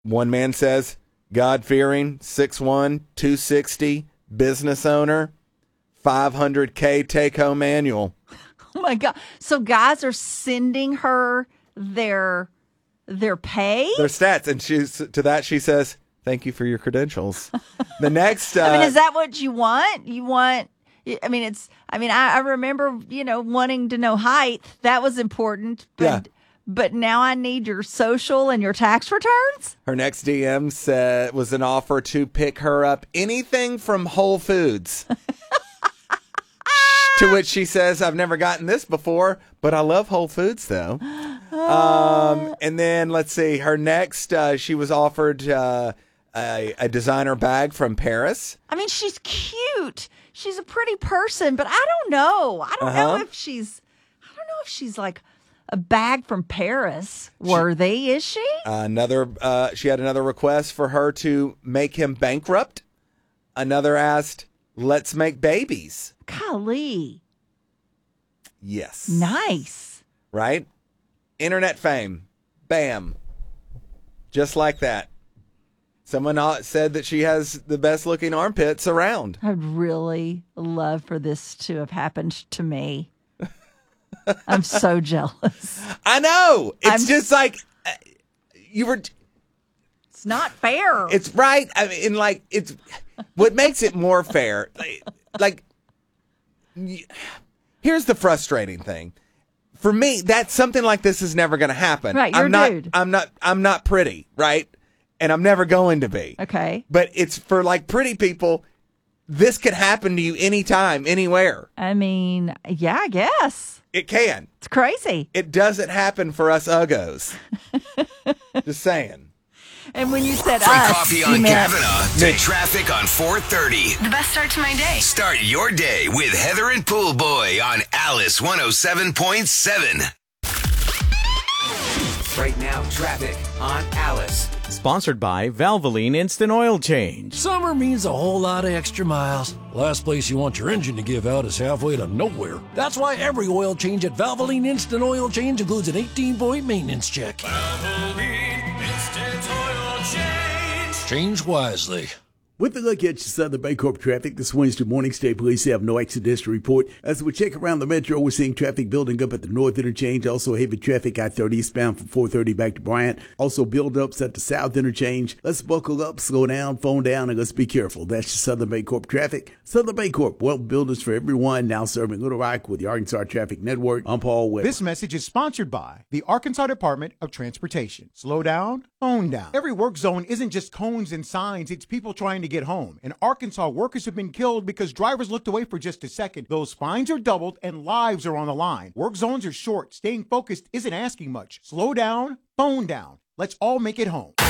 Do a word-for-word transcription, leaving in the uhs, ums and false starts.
One man says, God-fearing, six one, two sixty, business owner, five hundred K take-home annual. Oh, my God. So guys are sending her their their pay? Their stats. And she's to that she says, thank you for your credentials. The next... Uh, I mean, is that what you want? You want... I mean, it's... I mean, I, I remember, you know, wanting to know height. That was important. But, yeah. But now I need your social and your tax returns? Her next D M said was an offer to pick her up anything from Whole Foods. To which she says, I've never gotten this before, but I love Whole Foods, though. Um, and then, let's see, her next, uh, she was offered uh, a, a designer bag from Paris. I mean, she's cute. She's a pretty person, but I don't know. I don't Uh-huh. know if she's, I don't know if she's like a bag from Paris worthy, she, is she? Uh, another, uh, she had another request for her to make him bankrupt. Another asked, let's make babies. Golly. Yes. Nice. Right? Internet fame. Bam. Just like that. Someone said that she has the best looking armpits around. I'd really love for this to have happened to me. I'm so jealous. I know. It's I'm, just like uh, you were. It's not fair. It's right. I mean, and like it's what makes it more fair. Like, like here's the frustrating thing. For me, that something like this is never going to happen. Right, you're I'm a not. dude. I'm not. I'm not pretty. Right. And I'm never going to be. Okay. But it's for like pretty people. This could happen to you anytime, anywhere. I mean, yeah, I guess. It can. It's crazy. It doesn't happen for us uggos. Just saying. And when you said From us, coffee you on meant Kavanaugh to traffic on four thirty. The best start to my day. Start your day with Heather and Pool Boy on Alice one oh seven point seven. Right now, traffic on Alice. Sponsored by Valvoline Instant Oil Change. Summer means a whole lot of extra miles. Last place you want your engine to give out is halfway to nowhere. That's why every oil change at Valvoline Instant Oil Change includes an eighteen-point maintenance check. Valvoline Instant Oil Change. Change wisely. With a look at your Southern Bancorp traffic this Wednesday morning, State Police have no accidents to report. As we check around the metro, we're seeing traffic building up at the North Interchange. Also heavy traffic I thirty eastbound from four thirty back to Bryant. Also build-ups at the South Interchange. Let's buckle up, slow down, phone down, and let's be careful. That's your Southern Bancorp traffic. Southern Bancorp, wealth builders for everyone, now serving Little Rock with the Arkansas Traffic Network. I'm Paul Weber. This message is sponsored by the Arkansas Department of Transportation. Slow down, phone down. Every work zone isn't just cones and signs, it's people trying to get home. In Arkansas, workers have been killed because drivers looked away for just a second. Those fines are doubled and lives are on the line. Work zones are short. Staying focused isn't asking much. Slow down, phone down. Let's all make it home.